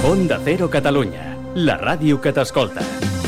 Onda Cero Catalunya, la ràdio que t'escolta.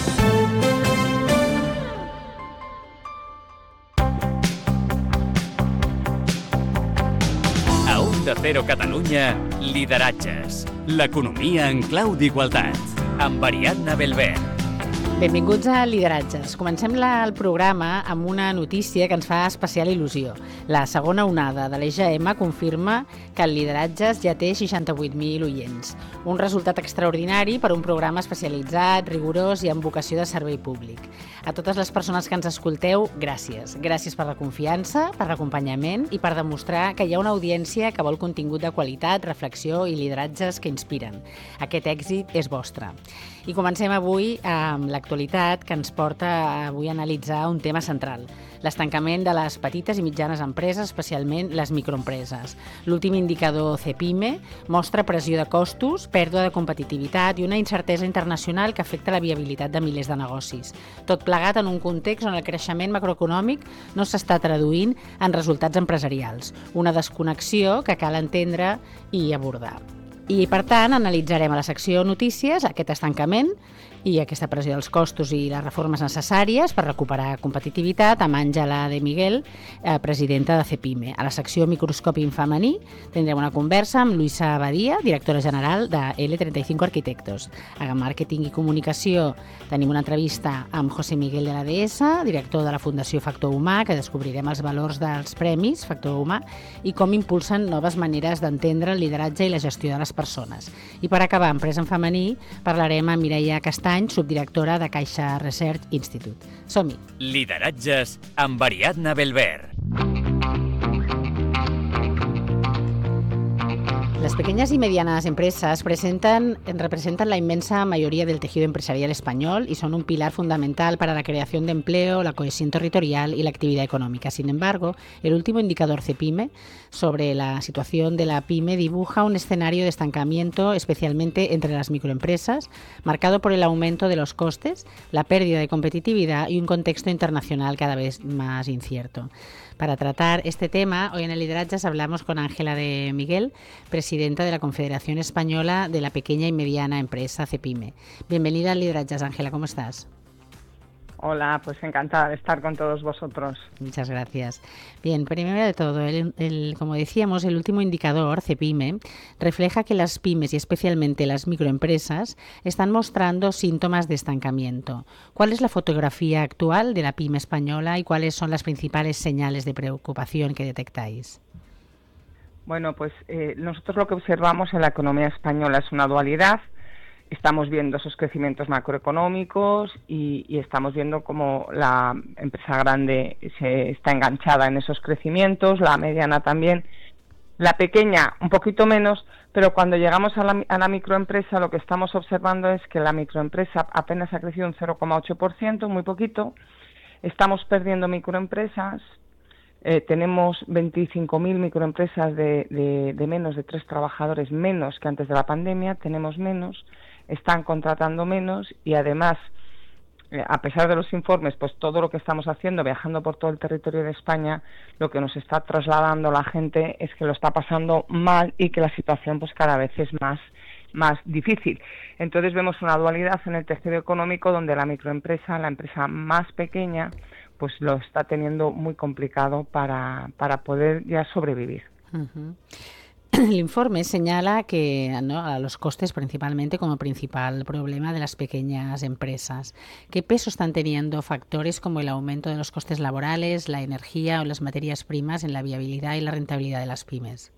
A Onda Cero Catalunya, lideratges. L'economia en clau d'igualtat. Amb Ariadna Belver. Benvinguts a Lideratges. Comencem el programa amb una notícia que ens fa especial il·lusió. La segona onada de l'EGM confirma que el Lideratges ja té 68.000 oients. Un resultat extraordinari per un programa especialitzat, rigorós i amb vocació de servei públic. A totes les persones que ens escolteu, gràcies. Gràcies per la confiança, per l'acompanyament i per demostrar que hi ha una audiència que vol contingut de qualitat, reflexió i lideratges que inspiren. Aquest èxit és vostre. I comencem avui amb l'actualitat que ens porta avui a analitzar un tema central, l'estancament de les petites i mitjanes empreses, especialment les microempreses. L'últim indicador CEPIME mostra pressió de costos, pèrdua de competitivitat i una incertesa internacional que afecta la viabilitat de milers de negocis. Tot plegat en un context on el creixement macroeconòmic no s'està traduint en resultats empresarials, una desconnexió que cal entendre i abordar. I, per tant, analitzarem a la secció Notícies aquest estancament i aquesta pressió dels costos i les reformes necessàries per recuperar competitivitat amb Àngela de Miguel, presidenta de CEPIME. A la secció Microscopi femení tindrem una conversa amb Luisa Badia, directora general de L35 Arquitectos. A Màrqueting i Comunicació tenim una entrevista amb José Miguel de la DS, director de la Fundació Factor Humà, que descobrirem els valors dels premis Factor Humà i com impulsen noves maneres d'entendre el lideratge i la gestió de les persones. I per acabar, Empresa en femení, parlarem amb Mireia Castany, subdirectora de Caixa Research Institute. Som-hi! Lideratges amb Ariadna Belver. Las pequeñas y medianas empresas representan la inmensa mayoría del tejido empresarial español y son un pilar fundamental para la creación de empleo, la cohesión territorial y la actividad económica. Sin embargo, el último indicador CEPIME sobre la situación de la PYME dibuja un escenario de estancamiento, especialmente entre las microempresas, marcado por el aumento de los costes, la pérdida de competitividad y un contexto internacional cada vez más incierto. Para tratar este tema, hoy en el Lideratges hablamos con Ángela de Miguel, presidenta de la Confederación Española de la Pequeña y Mediana Empresa, CEPIME. Bienvenida al Lideratges, Ángela, ¿cómo estás? Hola, pues encantada de estar con todos vosotros. Muchas gracias. Bien, primero de todo, como decíamos, el último indicador, CEPIME, refleja que las pymes y especialmente las microempresas están mostrando síntomas de estancamiento. ¿Cuál es la fotografía actual de la pyme española y cuáles son las principales señales de preocupación que detectáis? Bueno, pues nosotros lo que observamos en la economía española es una dualidad. Estamos viendo esos crecimientos macroeconómicos y estamos viendo cómo la empresa grande se está enganchada en esos crecimientos, la mediana también, la pequeña un poquito menos, pero cuando llegamos a la microempresa lo que estamos observando es que la microempresa apenas ha crecido un 0,8%, muy poquito. Estamos perdiendo microempresas. Tenemos 25.000 microempresas de menos de 3 trabajadores menos que antes de la pandemia, tenemos menos, están contratando menos y además, a pesar de los informes, pues todo lo que estamos haciendo, viajando por todo el territorio de España, lo que nos está trasladando la gente es que lo está pasando mal y que la situación pues cada vez es más difícil. Entonces vemos una dualidad en el tejido económico donde la microempresa, la empresa más pequeña, pues lo está teniendo muy complicado para poder ya sobrevivir. Uh-huh. El informe señala que a los costes principalmente como principal problema de las pequeñas empresas. ¿Qué peso están teniendo factores como el aumento de los costes laborales, la energía o las materias primas en la viabilidad y la rentabilidad de las pymes?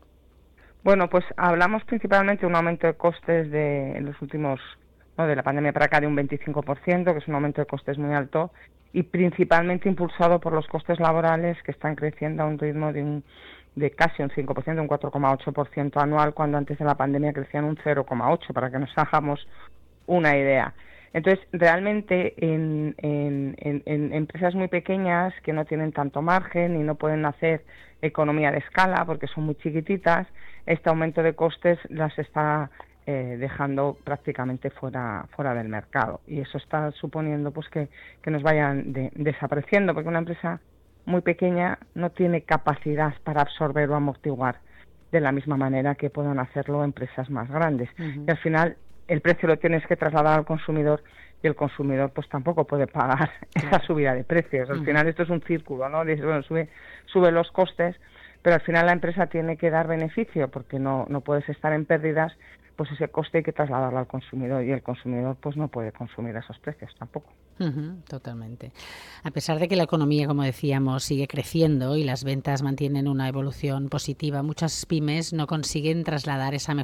Bueno, pues hablamos principalmente de un aumento de costes en los últimos, de la pandemia para acá, de un 25%, que es un aumento de costes muy alto, y principalmente impulsado por los costes laborales que están creciendo a un ritmo de casi un 5%, un 4,8% anual, cuando antes de la pandemia crecían un 0,8%, para que nos hagamos una idea. Entonces, realmente en empresas muy pequeñas que no tienen tanto margen y no pueden hacer economía de escala porque son muy chiquititas, este aumento de costes las está dejando prácticamente fuera del mercado, y eso está suponiendo pues que nos vayan desapareciendo, porque una empresa muy pequeña no tiene capacidad para absorber o amortiguar de la misma manera que puedan hacerlo empresas más grandes. Y al final el precio lo tienes que trasladar al consumidor y el consumidor pues tampoco puede pagar esa subida de precios. Al final esto es un círculo, ¿no? Dices, bueno, sube los costes, pero al final la empresa tiene que dar beneficio porque no puedes estar en pérdidas, pues ese coste hay que trasladarlo al consumidor y el consumidor pues no puede consumir a esos precios tampoco. Totalmente. A pesar de que la economía, como decíamos, sigue creciendo y las ventas mantienen una evolución positiva, muchas pymes no consiguen trasladar esa